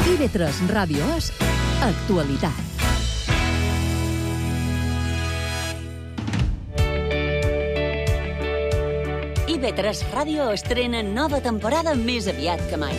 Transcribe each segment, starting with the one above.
IB3 Ràdio és actualitat. IB3 Ràdio estrena nova temporada més aviat que mai.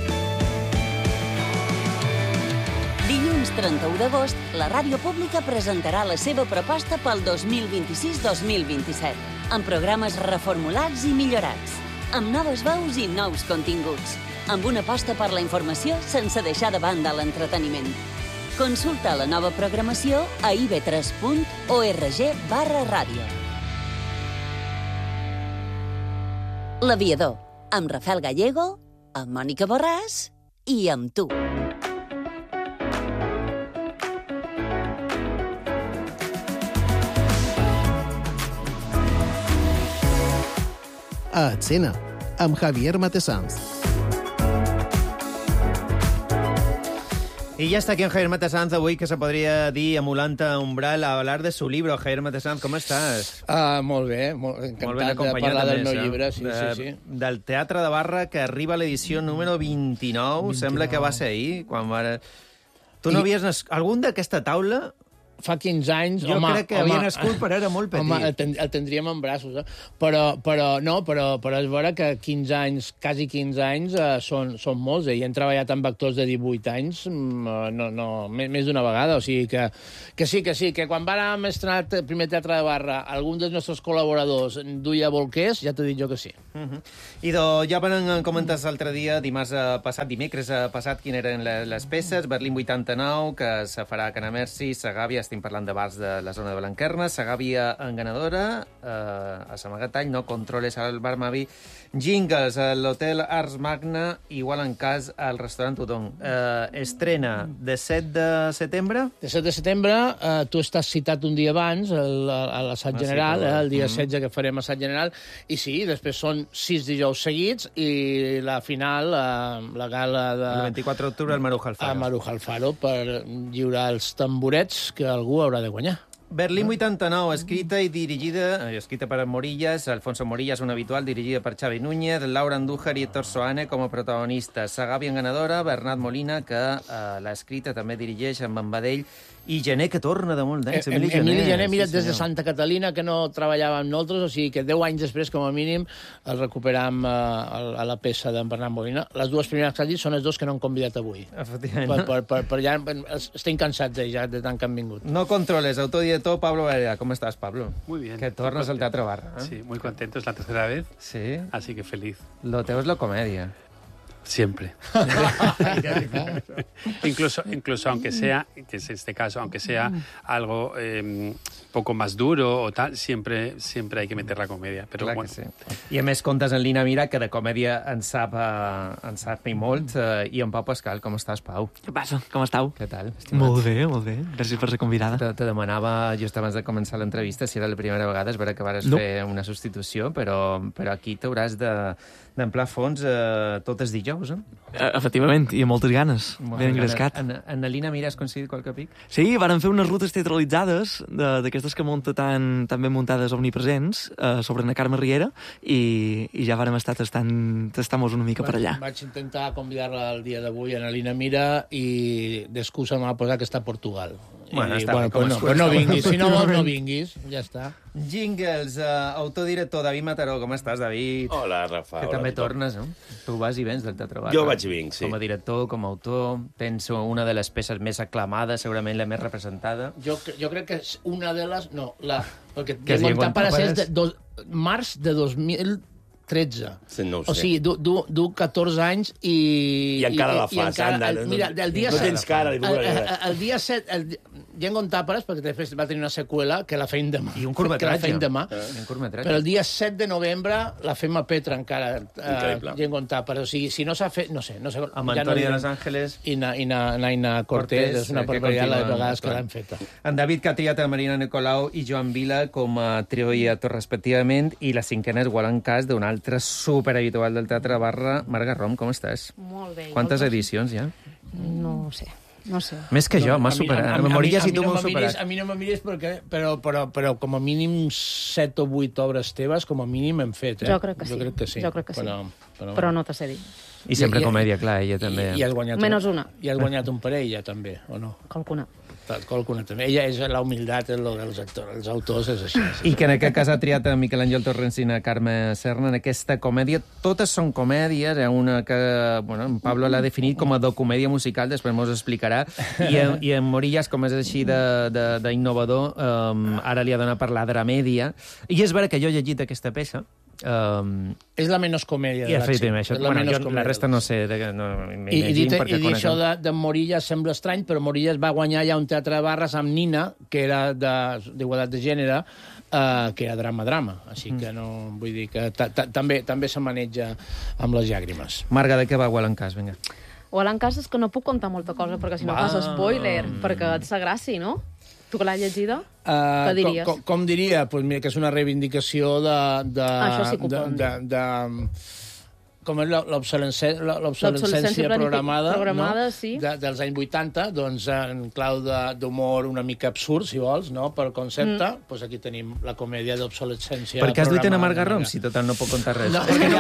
Dilluns 31 d'agost, la ràdio pública presentarà la seva proposta pel 2026-2027, amb programes reformulats i millorats, amb noves veus i nous continguts, amb una aposta per la informació sense deixar de banda l'entreteniment. Consulta la nova programació a ib3.org/ràdio. L'Aviador, amb Rafael Gallego, amb Mònica Borràs i amb tu. A Escena, amb Javier Matessans. Y ya está aquí en Javier Matessans avui, que se podria dir emulant a Umbral, a hablar de su libro. Javier Matessans, com estàs? Molt bé, encantat de parlar del meu llibre. Sí. Del Teatre de Barra, que arriba a l'edició número 29. Sembla que va ser ahir, quan va... Tu no havies... Algun d'aquesta taula... Fa 15 anys... Jo crec que havia nascut, però era molt petit. Home, el tindríem en braços, eh? Però és vera que 15 anys, quasi 15 anys, són molts, i hem treballat amb actors de 18 anys, més d'una vegada, o sigui que sí, que quan vàrem estrenar el primer Teatre de Barra, algun dels nostres col·laboradors duia bolquers, ja t'he dit jo que sí. I ja van comentar l'altre dia, dimecres passat, quines eren les peces. Berlín 89, que se farà a Canamersi, Segàvia, estem parlant de bars de la zona de Blanquerna, Segàvia enganadora, a Samagatall, No controles al bar Mavi, Jingles a l'Hotel Ars Magna, igual en cas al restaurant Tothom. Estrena de 7 de setembre? De 7 de setembre, tu estàs citat un dia abans, a l'assaig general, el dia 16 que farem assaig general, i sí, després són 6 dijous seguits, i la final, la gala de... El 24 d'octubre al Maruja Alfaro. A Maruja Alfaro, per lliurar els tamborets que algú haurà de guanyar. Berlín 89, escrita per Morillas, Alfonso Morillas, un habitual, dirigida per Xavi Núñez, Laura Andújar i Héctor Soane com a protagonistes. Segàvia enganadora, Bernat Molina, que l'ha escrita, també dirigeix amb en Badell, i Gené, que torna de molt d'anys. Emili Gené, mira, des de Santa Catalina, que no treballava amb nosaltres, o sigui que 10 anys després, com a mínim, el recuperam a la peça d'en Bernat Molina. Les dues primeres que has dit són els dos que no han convidat avui. Efectivament. Per ja estem cansats ja de tant que han vingut. No controles, autodirector Pablo Varela. ¿Cómo estás, Pablo? Muy bien. Que tornas al Teatro Barra. Sí, muy contento, es la tercera vez. Sí. Así que feliz. Lo teu es la comedia. Siempre. incluso aunque sea, que es este caso, aunque sea algo poco más duro o tal, siempre hay que meter la comedia. Però clar bueno. que sí. I a més comptes en Lina Mira, que de comèdia en sap i molt, i en Pau Pascal. Com estàs, Pau? Què passa? Com esteu? Què tal, estimat? Molt bé. Gràcies per ser convidada. Te demanava, just abans de començar l'entrevista, si era la primera vegada, és vera que vares fer una substitució, però aquí t'hauràs d'emplar fons tot els dijous, eh? Efectivament, i amb moltes ganes. Ben engrescat. En la Lina Mira has coincidit qualque pic? Sí, varen fer unes rutes teatralitzades, d'aquestes que munta tan ben muntades omnipresents, sobre na Carme Riera, i ja vàrem estar tastant-nos una mica per allà. Vaig intentar convidar-la el dia d'avui a Lina Mira i d'excusa me va posar que està a Portugal. Però no vinguis, si no vols no vinguis, ja està. Jingles, autodirector David Mataró. Com estàs, David? Hola, Rafa. Que també tornes, no? Tu vas i vens del Teatre Barra. Jo vaig i vinc, sí. Com a director, com a autor, tens una de les peces més aclamades, segurament la més representada. Jo crec que és una de les... No, perquè Que és Llengua en Tapares és de març de 2013. Sí, no ho sé. O sigui, du 14 anys i... I encara la fas, anda. Mira, del dia 7... No tens cara. El dia 7... Llengua en Tapares, perquè després va tenir una seqüela que la feim demà. I un curtmetratge. Un curtmetratge. Però el dia 7 de novembre la fem a Petra encara. Llengua en Tapares. O sigui, si no s'ha fet... No sé. Amb Antoni de Los Ángeles. I Naina Cortés. És una barbaritat les vegades que l'han feta. En David, que ha triat a Marina Nicolau i Joan Vila com a trio i actor respectivament, i la cinquena és Gualan Cas, d'un altre superhabitual del Teatre Barra. Marga Rom, com estàs? Molt bé. Quantes edicions ja? No ho sé. Més que jo, m'has superat. Morillas i tu m'has superat. A mi no me mires però com a mínim 7 o 8 obres teves, com a mínim hem fet. Jo crec que sí. Jo crec que sí. Però no te sé dir. I sempre comèdia, clar, ella també. I has guanyat Menys una. I has guanyat un parell, ja, també, o no? Qualcuna. Qualcuna també. Ella és la humilitat, dels actors, els autors és així. I que en aquest cas ha triat a Miquel Àngel Torrensina, Carme Serna, en aquesta comèdia. Totes són comèdies, una que en Pablo l'ha definit com a docomèdia musical, després mos explicarà, i en Morillas, com és així d'innovador, ara li ha donat per la dramèdia. I és vera que jo he llegit aquesta peça. És la menys comèdia de l'acció. La resta no sé. I dit això de Morillas sembla estrany, però Morillas va guanyar ja un teatre de barres amb Nina, que era d'igualtat de gènere, que era drama. Així que no vull dir que també se maneja amb les llàgrimes. Marga, de què va Walancàs? Vinga. Walancàs és que no puc contar molta cosa, perquè si no fas spoiler, perquè et s'agrassi, no? Tu que l'has llegida, què diries? Com diria? Pues mira, que és una reivindicació Això sí que ho poden dir. Com és l'obsolescència programada, sí. Dels anys 80, doncs en clau d'humor una mica absurd, si vols, no? Per concepte, doncs aquí tenim la comèdia d'obsolescència programada. Per què has duit en Amarga Rom, si total no puc contar res? No, perquè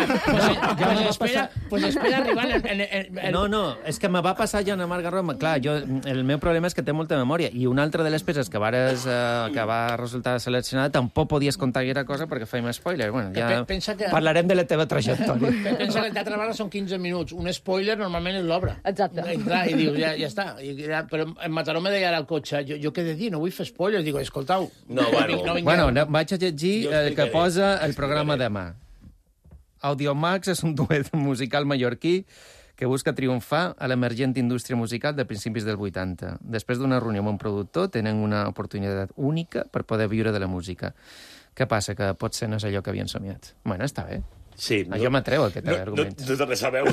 no... Pues espera arribar... No, és que me va passar ja en Amarga Rom. Clar, el meu problema és que té molta memòria, i una altra de les peces que va resultar seleccionada tampoc podies contar gaire cosa perquè fèiem spoiler. Bueno, ja parlarem de la teva trajectòria. Pensa que el teatre barra són 15 minuts. Un spoiler normalment és l'obra. Exacte. I dius, ja està. Però en Mataró me deia ara al cotxe, jo què he de dir? No vull fer spoilers. Digo, escoltau... Bueno, vaig a llegir el que posa el programa demà. Audiomax és un duet musical mallorquí que busca triomfar a l'emergent indústria musical de principis del 80. Després d'una reunió amb un productor, tenen una oportunitat única per poder viure de la música. Què passa? Que potser no és allò que havien somiat. Bueno, està bé. Sí, jo m'atreu aquest argument. No té res a veure.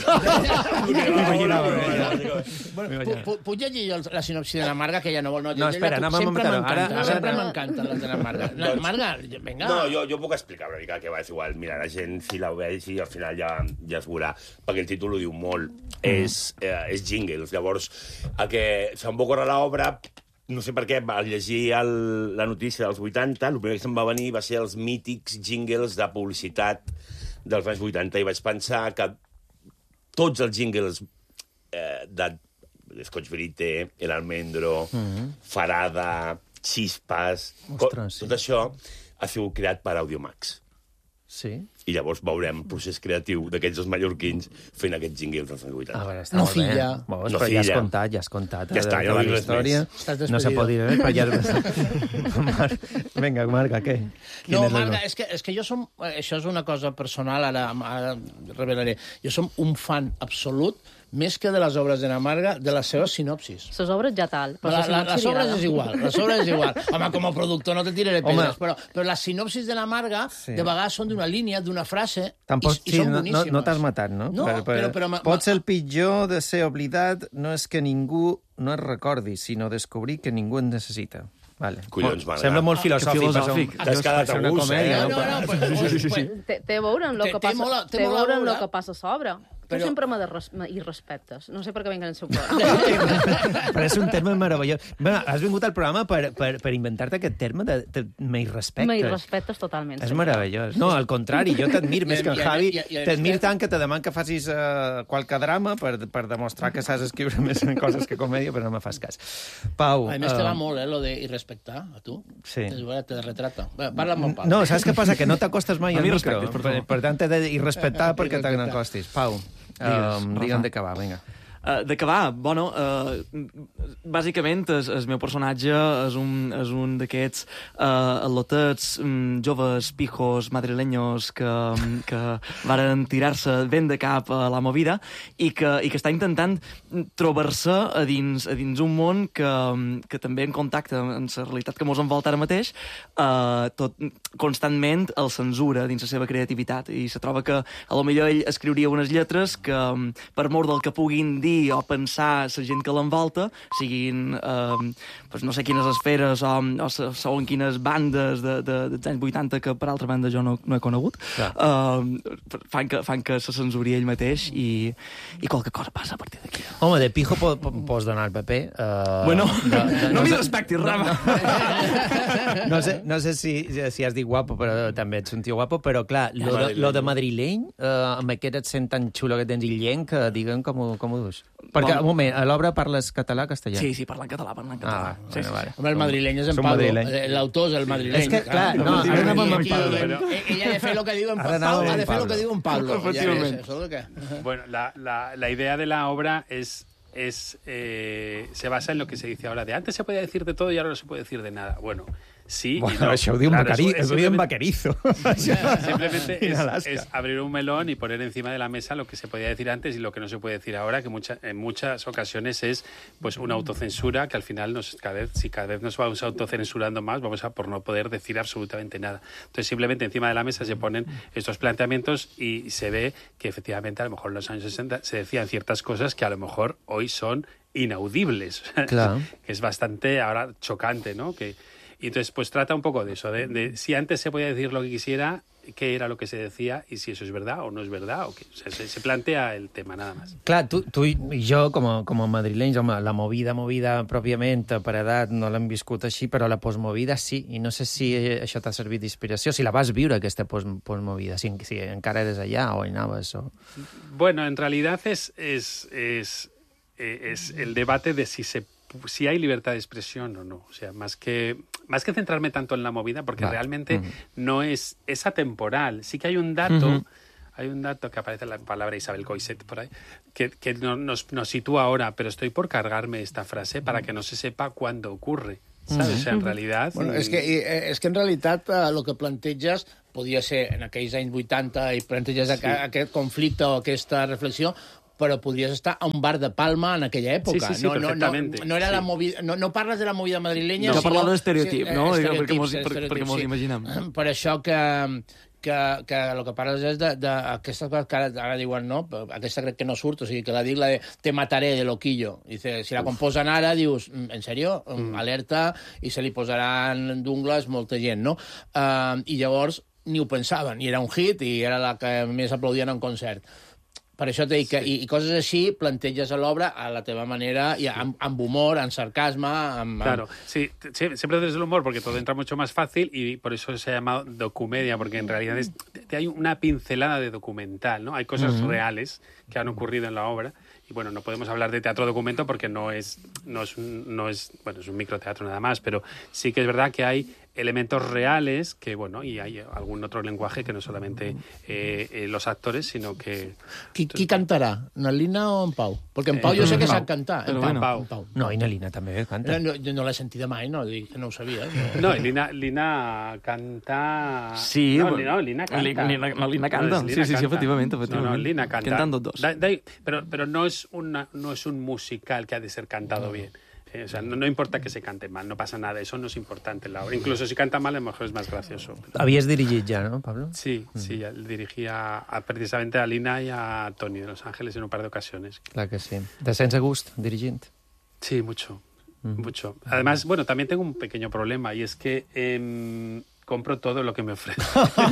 Puc llegir la sinopsi de la Marga, que ja no vol... No, espera, sempre m'encanten les de la Marga. Marga, vinga. No, jo puc explicar una mica què va. És igual, mira, la gent si la veig i al final ja es veurà, perquè el títol ho diu molt. És jingles. Llavors, el que se'm va córrer l'obra... No sé per què, al llegir la notícia dels 80, el primer que se'm va venir va ser els mítics jingles de publicitat dels anys 80, i vaig pensar que tots els jingles de Scotch Brite, El Almendro, Farada, Chispas, tot això ha sigut creat per Audiomax. Sí? I llavors veurem el procés creatiu d'aquests dos mallorquins fent aquests jingles dels anys 80. Està molt bé. Però ja has contat. Ja està, ja no dic res més. No se pot dir res, però ja... Vinga, Marga, què? No, Marga, és que jo som... Això és una cosa personal, ara revelaré. Jo som un fan absolut, més que de les obres de la Marga, de les seves sinopsis. Les obres ja tal. Les obres és igual. Home, com a productor no te tiraré pedres, però les sinopsis de la Marga de vegades són d'una línia, d'una frase, i són boníssimes. No t'has matat, no? No, però... Potser el pitjor de ser oblidat no és que ningú no es recordi, sinó descobrir que ningú en necessita. Vale. Collons, Marga. Sembla molt filosòfic. T'has quedat a gust, Té a veure amb el que passa a sobre. Tu sempre m'irrespectes. No sé per què vengan al seu programa. Però és un terme meravellós. Has vingut al programa per inventar-te aquest terme de m'irrespectes. M'irrespectes totalment. És meravellós. No, al contrari, jo t'admiro més que en Javi. T'admiro tant que te deman que facis qualque drama per demostrar que saps escriure més en coses que comèdia, però no me fas cas. Pau... A més, te va molt, lo de irrespectar, a tu. Sí. Te retrata. Parla amb el Pau. No, saps què passa? Que no t'acostes mai al micro. Per tant, t'he d'irrespectar perquè te n'acostis. Pau, digue'm de què va, vinga. De què va? Bueno, bàsicament el meu personatge és un d'aquests al·lotets joves, pijos, madrileños que varen tirar-se ben de cap a la movida i que està intentant trobar-se a dins un món que també en contacte amb la realitat que mos envolta ara mateix tot constantment el censura dins la seva creativitat i se troba que a lo millor ell escriuria unes lletres que per mort del que puguin dir sentir o pensar la gent que l'envolta, siguin no sé quines esferes o segons quines bandes dels anys 80 que per altra banda jo no he conegut, fan que se censuri ell mateix i qualque cosa passa a partir d'aquí. Home, de pijo pots donar el paper. Bueno, no li respectis, Rama. No sé si has dit guapo, però també ets un tio guapo, però clar, lo de madrileny, amb aquest accent tan xulo que tens illenc, digue'm com ho dus. Perquè, un moment, a l'obra parles català o castellà? Sí, parlant català. Home, el madrileny és en Pablo. L'autor és el madrileny. És que, clar, no, ara anem amb en Pablo. Ella ha de fer lo que diu en Pablo. Bueno, la idea de la obra se basa en lo que se dice ahora de antes se podía decir de todo y ahora no se puede decir de nada. Bueno, sí. Bueno, això ho diu en Vaquerizo. Simplemente es abrir un melón y poner encima de la mesa lo que se podía decir antes y lo que no se puede decir ahora, que en muchas ocasiones es pues una autocensura que al final cada vez nos vamos autocensurando más, vamos a por no poder decir absolutamente nada. Entonces simplemente encima de la mesa se ponen estos planteamientos y se ve que efectivamente a lo mejor en los años 60 se decían ciertas cosas que a lo mejor hoy son inaudibles. Claro. Que es bastante ahora chocante, ¿no? Y entonces, pues trata un poco de eso, de si antes se podía decir lo que quisiera, qué era lo que se decía y si eso es verdad o no es verdad. O se plantea el tema, nada más. Clar, tu i jo, com a madrilenys, home, la movida pròpiament, per edat, no l'hem viscut així, però la postmovida sí, i no sé si això t'ha servit d'inspiració, si la vas viure, aquesta postmovida, si encara eres allà o hi anaves. Bueno, en realidad es el debate de si hay libertad de expresión o no. O sea, más que centrarme tanto en la movida, porque realmente no es atemporal. Sí que hay un dato, que aparece en la palabra Isabel Coixet por ahí, que nos sitúa ahora, pero estoy por cargarme esta frase para que no se sepa cuándo ocurre. ¿Sabes? O sea, en realidad... Bueno, és que en realitat el que planteges podia ser en aquells anys 80 i planteges aquest conflicte o aquesta reflexió, però podries estar a un bar de Palma en aquella època. Sí, perfectament. No era la movida, no parles de la movida madrilenya... No parles d'estereotip, no? Perquè mos imaginem. Per això que el que parles és d'aquestes coses que ara diuen, no, aquesta crec que no surt, o sigui, que la dic la de Te mataré, de Loquillo. Dice, si la composen ara, dius, en sèrio? Alerta, i se li posaran d'ungles molta gent, no? I llavors ni ho pensaven, i era un hit, i era la que més aplaudien en concert. Per això t'he dit que, i coses així, planteges a l'obra a la teva manera, i amb humor, amb sarcasme... Claro, sí, siempre desde el humor, porque todo entra mucho más fácil, y por eso se ha llamado documedia, porque en realidad hay una pincelada de documental, ¿no? Hay cosas reales que han ocurrido en la obra, y bueno, no podemos hablar de teatro documento porque no es bueno, es un microteatro nada más, pero sí que es verdad que hay elementos reales que, bueno, y hay algún otro lenguaje que no solamente los actores, sino que... Qui cantarà? Na Lina o en Pau? Perquè en Pau jo sé que sap cantar. En Pau. No, i na Lina també canta. No l'he sentida mai, no ho sabia. No, Lina canta... Sí, Lina canta. Lina canta, sí, efectivament. No, Lina canta. Cantan los dos. Pero no es un musical que ha de ser cantado bien. O sea, no importa que se cante mal, no pasa nada, eso no es importante en la obra. Incluso si canta mal, a lo mejor es más gracioso. Havies dirigit ja, no, Pablo? Sí, dirigí precisamente a Lina y a Toni de Los Ángeles en un par de ocasiones. Clar que sí. Te sents a gust dirigint? Sí, mucho. Además, bueno, también tengo un pequeño problema, y es que... compro todo lo que me ofrecen.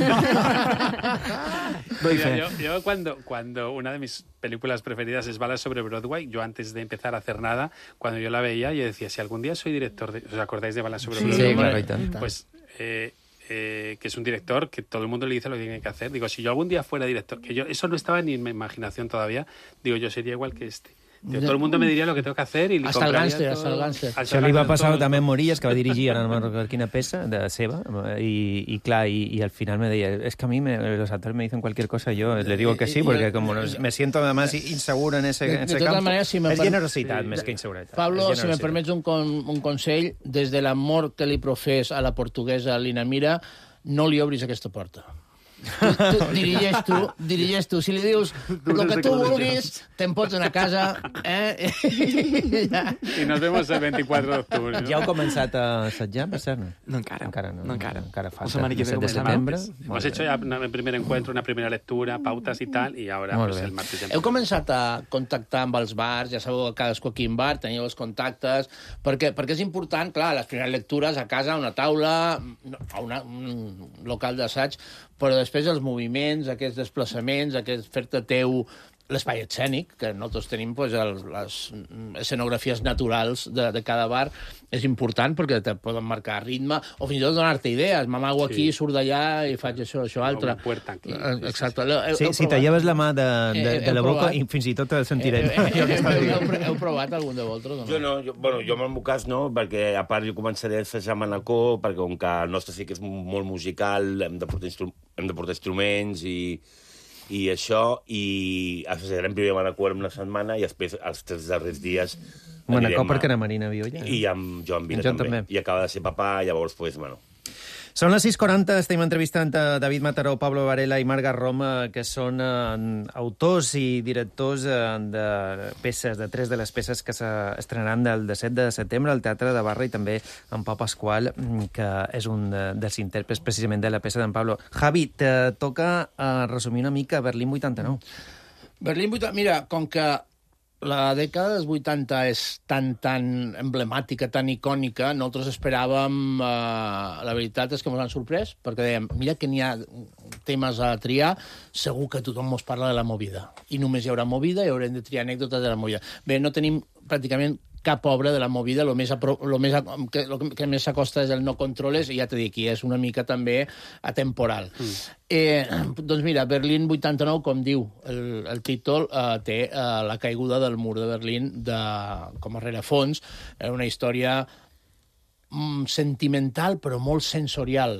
yo cuando una de mis películas preferidas es Balas sobre Broadway, yo antes de empezar a hacer nada, cuando yo la veía, yo decía, si algún día soy director de... ¿Os acordáis de Balas sobre Broadway? Sí, claro, y tanto. Pues... que es un director que todo el mundo le dice lo que tiene que hacer. Digo, si yo algún día fuera director, eso no estaba ni en mi imaginación todavía, digo, yo sería igual que este. Todo el mundo me diria el que tengo que hacer i li compraria hasta el gàngster. Això li va passar també a Morillas, que va dirigir ara no recordo quina peça de seva, i clar, i al final me deia, es que a mí los actores me dicen cualquier cosa, yo le digo que sí, porque como me siento además inseguro en ese campo. Es generositat més que inseguretat. Pablo, si me permets un consell, des de l'amor que li profés a la portuguesa Lina Mira, no li obris aquesta porta. Tu dirigeix tu. Si li dius el que tu vulguis, te'n pots anar a casa. I nos vemos el 24 d'octubre. Ja heu començat a assetjar, per cert? No, encara. Encara falta. La El 7 de setembre. Hemos hecho ya un primer encuentro, una primera lectura, pautas y tal, y ahora pues, el martes... Heu començat a contactar amb els bars, ja sabeu que cadascú aquí en bar, teniu els contactes, perquè és important, clar, les primeres lectures a casa, a una taula, a un local d'assaig, però després els moviments, aquests desplaçaments, aquest fer-te teu l'espai escènic, que nosaltres tenim pues, les escenografies naturals de cada bar, és important perquè te poden marcar ritme o fins i tot donar-te idees. M'amago aquí, surt d'allà i faig això, altre. Exacte. Si te lleves la mà de la boca i fins i tot el sentirem. Heu provat algun de vosaltres? Jo no, jo en el meu cas no, perquè a part jo començaré a assajar a Manacor, perquè com que el nostre sí que és molt musical, hem de portar instruments i això, i assajarem primer a Manacor una setmana i després els 3 darrers dies Manacor perquè era Marina Violla. I amb Joan Vila també. I acaba de ser papà, llavors, pues, bueno... Són les 6:40, estem entrevistant a David Mataró, Pablo Varela i Marga Roma, que són autors i directors de peces, de 3 de les peces que s'estrenaran del 7 de setembre al Teatre de Barra i també en Pau Pasqual, que és un dels intèrprets precisament de la peça d'en Pablo. Javi, te toca resumir una mica Berlín 89. Berlín 89, mira, com que la dècada dels 80 és tan emblemàtica, tan icònica, nosaltres esperàvem... la veritat és que ens han sorprès, perquè dèiem, mira que n'hi ha temes a triar, segur que tothom ens parla de la movida. I només hi haurà movida i haurem de triar anècdotes de la movida. Bé, no tenim pràcticament cap obra de la movida, el que més s'acosta és el No Controles, i ja t'he dit que és una mica també atemporal. Doncs mira, Berlín 89, com diu el títol, té la caiguda del mur de Berlín com a rerefons, una història sentimental però molt sensorial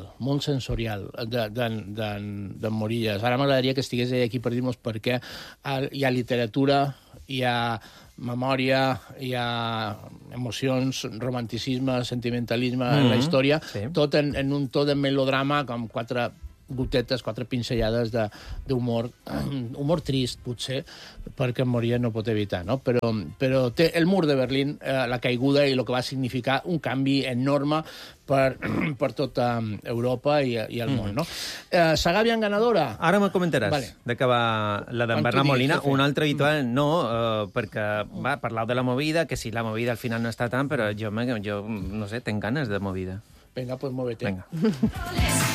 d'en Morillas. Ara m'agradaria que estigués aquí per dir-nos per què hi ha literatura, hi ha memòria, hi ha emocions, romanticisme, sentimentalisme en la història, tot en un to de melodrama, com 4 gotetes, 4 pinzellades d'humor, humor trist, potser, perquè Moria no pot evitar, no? Però té el mur de Berlín, la caiguda i el que va significar un canvi enorme per tota Europa i el món, no? Segavian ganadora? Ara me comentaràs de què va la d'en Bernat Molina. Un altre habitual no, perquè va parlar de la movida, que si la movida al final no està tant, però jo no sé, tenc ganes de movida. Vinga, pues muévete. Vinga.